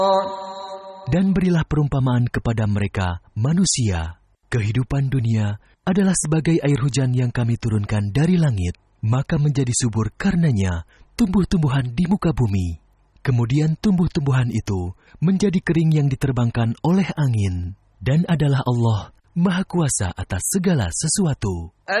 Dan berilah perumpamaan kepada mereka, manusia. Kehidupan dunia adalah sebagai air hujan yang kami turunkan dari langit, maka menjadi subur karenanya tumbuh-tumbuhan di muka bumi. Kemudian tumbuh-tumbuhan itu menjadi kering yang diterbangkan oleh angin. Dan adalah Allah Maha Kuasa atas segala sesuatu.